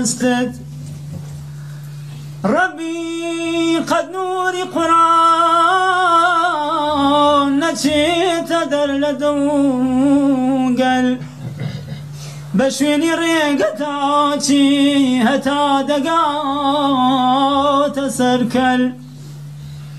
استد ربي قد نوري قرآن نشيت درلدون بشويني ريقتاتي هتا دقات سركل